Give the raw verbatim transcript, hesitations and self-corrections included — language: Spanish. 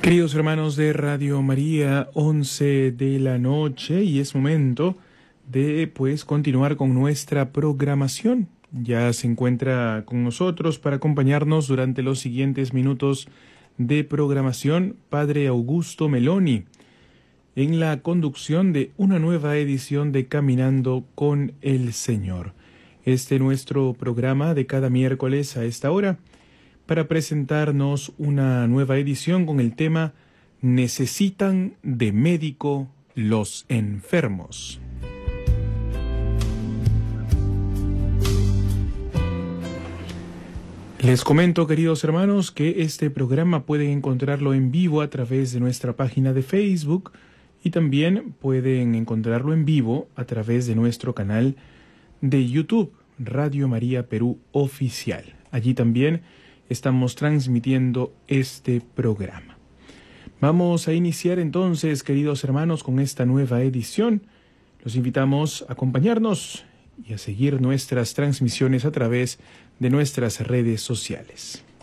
Queridos hermanos de Radio María, once de la noche y es momento de pues continuar con nuestra programación. Ya se encuentra con nosotros para acompañarnos durante los siguientes minutos de programación Padre Augusto Meloni en la conducción de una nueva edición de Caminando con el Señor. Este nuestro programa de cada miércoles a esta hora, para presentarnos una nueva edición con el tema ¿Necesitan de médico los enfermos? Les comento, queridos hermanos, que este programa pueden encontrarlo en vivo a través de nuestra página de Facebook y también pueden encontrarlo en vivo a través de nuestro canal de YouTube, Radio María Perú Oficial. Allí también estamos transmitiendo este programa. Vamos a iniciar entonces, queridos hermanos, con esta nueva edición. Los invitamos a acompañarnos y a seguir nuestras transmisiones a través de nuestras redes sociales.